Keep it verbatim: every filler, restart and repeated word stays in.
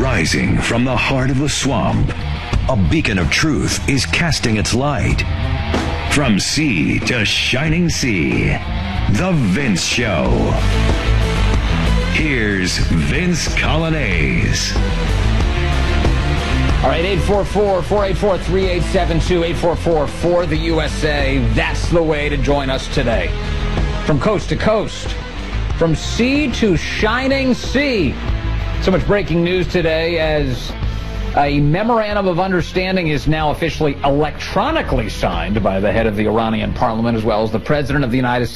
Rising from the heart of the swamp, a beacon of truth is casting its light. From sea to shining sea, The Vince Show. Here's Vince Coglianese. All right, eight four four, four eight four, three eight seven two, eight four four, four the U S A. That's the way to join us today. From coast to coast, from sea to shining sea. So much breaking news today as a memorandum of understanding is now officially electronically signed by the head of the Iranian parliament as well as the president of the United States.